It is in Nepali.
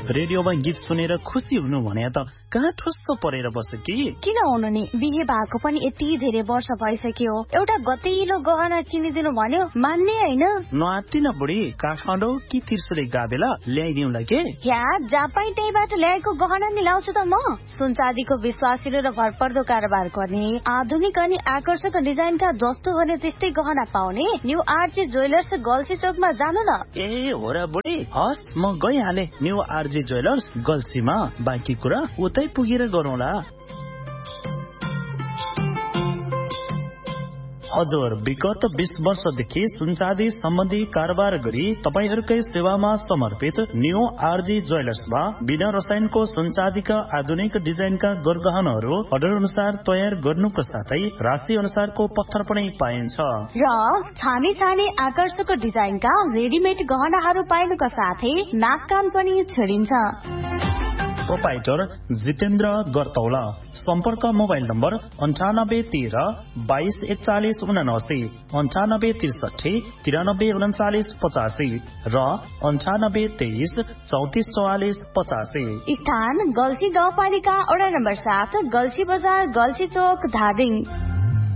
रेडियोमा गीत सुनेर खुसी हुनु भने त कहाँ ठुस्स परेर बस्छ कि? किन हुनु नि, बिहे भएको पनि यति धेरै वर्ष भइसक्यो, एउटा गतिलो गहना किनिदिनु भन्यो मान्ने हैन। नआत्तिन बुढी, काठमाडौँ कि त्रिशुले गाबेला ल्याइदिउँला के? या जापाई त्यहीबाट ल्याएको गहना नि लाउँछु त म। सुनचाँदीको विश्वासिलो र भरपर्दो कारोबार गर्ने, आधुनिक अनि आकर्षक डिजाइनका जस्तो भने त्यस्तै गहना पाउने न्यू आरजे ज्वेलर्स गल्सी चोकमा जानु न। ए हो र बुढी, हस् म गइहाले न्यू आरजे ज्वेलर्स गल्सीमा। बाँकी कुरा उतै पुगेर गरौँला। हजुर, विगत 20 वर्षदेखि सुनचाँदी सम्बन्धी कारोबार गरी तपाईहरूकै सेवामा समर्पित न्यू आरजी ज्वेलर्समा बिना रसायनको सुनचाँदीका आधुनिक डिजाइनका गरगहनाहरू अर्डर अनुसार तयार गर्नुको साथै राशि अनुसारको पत्थर पनि पाइन्छ र छानी छानी आकर्षक डिजाइनका रेडिमेड गहनाहरू पाइनुका साथै नाक कान पनि छरिन्छ। प्रोपाइटर जितेन्द्र गरतौला। सम्पर्क मोबाइल नम्बर 9813 22 41 79 93 93 39 85 र 9823 34 44 85। स्थान गल्सी गाउँपालिका वडा नम्बर 7, गल्सी बजार, गल्सी चोक, धादिङ।